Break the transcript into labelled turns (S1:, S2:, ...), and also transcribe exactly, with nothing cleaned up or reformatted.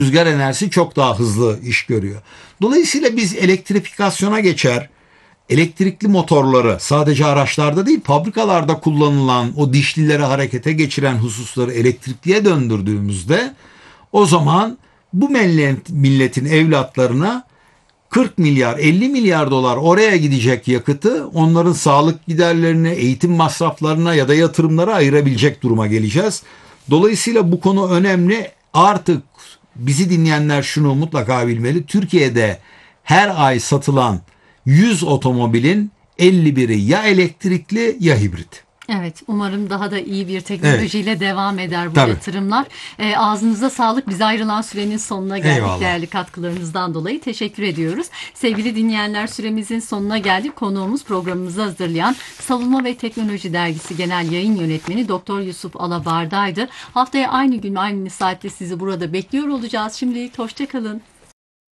S1: rüzgar enerjisi çok daha hızlı iş görüyor. Dolayısıyla biz elektrifikasyona geçer, elektrikli motorları sadece araçlarda değil fabrikalarda kullanılan o dişlileri harekete geçiren hususları elektrikliye döndürdüğümüzde o zaman bu millet, milletin evlatlarına kırk milyar elli milyar dolar oraya gidecek yakıtı onların sağlık giderlerine, eğitim masraflarına ya da yatırımlara ayırabilecek duruma geleceğiz. Dolayısıyla bu konu önemli. Artık bizi dinleyenler şunu mutlaka bilmeli. Türkiye'de her ay satılan yüz otomobilin elli biri ya elektrikli ya hibrit.
S2: Evet, umarım daha da iyi bir teknolojiyle evet. devam eder bu Tabii. yatırımlar. E, ağzınıza sağlık. Bize ayrılan sürenin sonuna geldik. Eyvallah. Değerli katkılarınızdan dolayı teşekkür ediyoruz. Sevgili dinleyenler, süremizin sonuna geldik. Konuğumuz, programımızı hazırlayan Savunma ve Teknoloji Dergisi Genel Yayın Yönetmeni Doktor Yusuf Alabarda'ydı. Haftaya aynı gün aynı saatte sizi burada bekliyor olacağız. Şimdilik hoşça kalın.